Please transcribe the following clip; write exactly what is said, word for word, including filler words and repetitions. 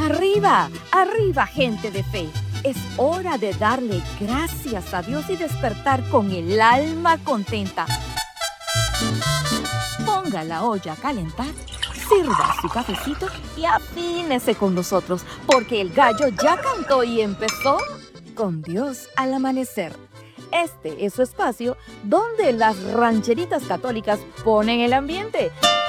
Arriba, arriba, gente de fe. Es hora de darle gracias a Dios y despertar con el alma contenta. Ponga la olla a calentar, sirva su cafecito y afínese con nosotros, porque el gallo ya cantó y empezó con Dios al amanecer. Este es su espacio donde las rancheritas católicas ponen el ambiente